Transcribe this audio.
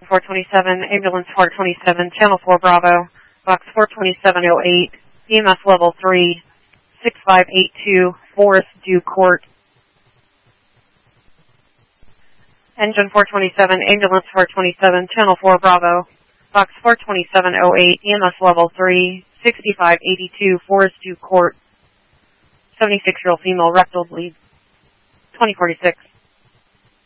427, ambulance 427, channel 4 Bravo, box 42708, EMS level 3, 6582, Forest Dew Court. Engine 427, ambulance 427, channel 4 Bravo, box 42708, EMS level 3, 6582, Forest Dew Court. 76-year-old female, rectal bleed, 2046.